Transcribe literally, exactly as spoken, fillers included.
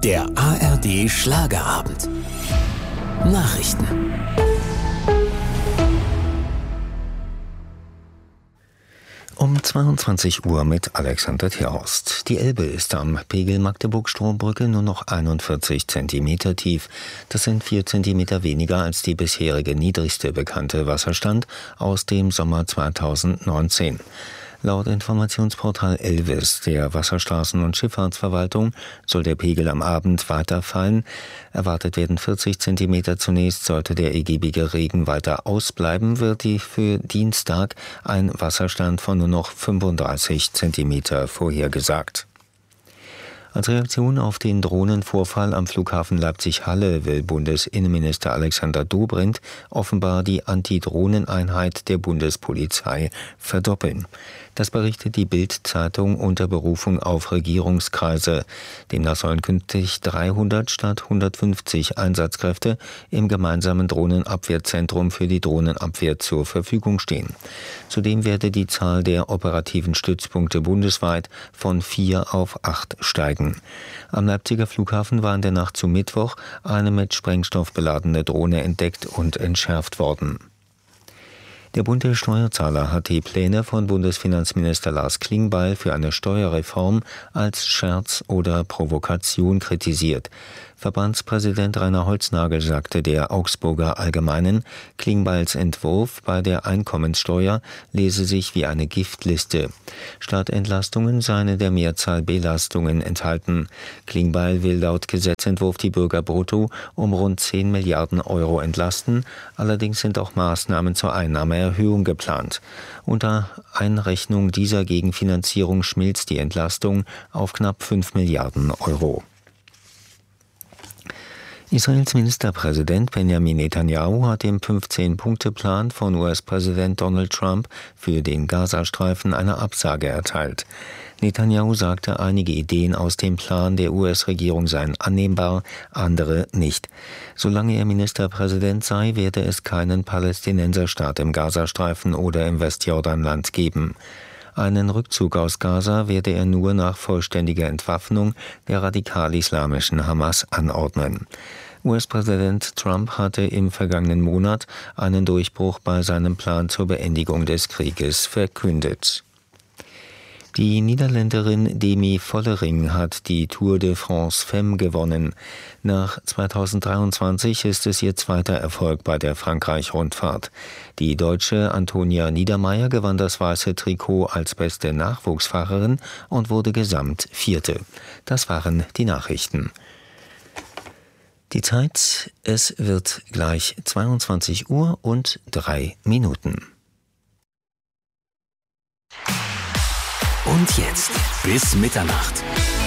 Der A R D Schlagerabend. Nachrichten. Um zweiundzwanzig Uhr mit Alexander Thierhorst. Die Elbe ist am Pegel Magdeburg-Strombrücke nur noch einundvierzig Zentimeter tief. Das sind vier Zentimeter weniger als die bisherige niedrigste bekannte Wasserstand aus dem Sommer zweitausendneunzehn. Laut Informationsportal Elvis der Wasserstraßen- und Schifffahrtsverwaltung soll der Pegel am Abend weiterfallen. Erwartet werden vierzig Zentimeter zunächst. Sollte der ergiebige Regen weiter ausbleiben, wird die für Dienstag ein Wasserstand von nur noch fünfunddreißig Zentimeter vorhergesagt. Als Reaktion auf den Drohnenvorfall am Flughafen Leipzig-Halle will Bundesinnenminister Alexander Dobrindt offenbar die Anti-Drohnen-Einheit der Bundespolizei verdoppeln. Das berichtet die Bild-Zeitung unter Berufung auf Regierungskreise. Demnach sollen künftig dreihundert statt hundertfünfzig Einsatzkräfte im gemeinsamen Drohnenabwehrzentrum für die Drohnenabwehr zur Verfügung stehen. Zudem werde die Zahl der operativen Stützpunkte bundesweit von vier auf acht steigen. Am Leipziger Flughafen war in der Nacht zu Mittwoch eine mit Sprengstoff beladene Drohne entdeckt und entschärft worden. Der Bund der Steuerzahler hat die Pläne von Bundesfinanzminister Lars Klingbeil für eine Steuerreform als Scherz oder Provokation kritisiert. Verbandspräsident Rainer Holznagel sagte der Augsburger Allgemeinen, Klingbeils Entwurf bei der Einkommenssteuer lese sich wie eine Giftliste. Statt Entlastungen seien in der Mehrzahl Belastungen enthalten. Klingbeil will laut Gesetzentwurf die Bürger brutto um rund zehn Milliarden Euro entlasten. Allerdings sind auch Maßnahmen zur Einnahmeerhöhung geplant. Unter Einrechnung dieser Gegenfinanzierung schmilzt die Entlastung auf knapp fünf Milliarden Euro. Israels Ministerpräsident Benjamin Netanyahu hat dem fünfzehn-Punkte-Plan von U S-Präsident Donald Trump für den Gazastreifen eine Absage erteilt. Netanyahu sagte, einige Ideen aus dem Plan der U S-Regierung seien annehmbar, andere nicht. Solange er Ministerpräsident sei, werde es keinen Palästinenserstaat im Gazastreifen oder im Westjordanland geben. Einen Rückzug aus Gaza werde er nur nach vollständiger Entwaffnung der radikal-islamischen Hamas anordnen. U S-Präsident Trump hatte im vergangenen Monat einen Durchbruch bei seinem Plan zur Beendigung des Krieges verkündet. Die Niederländerin Demi Vollering hat die Tour de France Femme gewonnen. Nach zweitausenddreiundzwanzig ist es ihr zweiter Erfolg bei der Frankreich-Rundfahrt. Die Deutsche Antonia Niedermeyer gewann das weiße Trikot als beste Nachwuchsfahrerin und wurde gesamt Vierte. Das waren die Nachrichten. Die Zeit, es wird gleich zweiundzwanzig Uhr und drei Minuten. Und jetzt bis Mitternacht.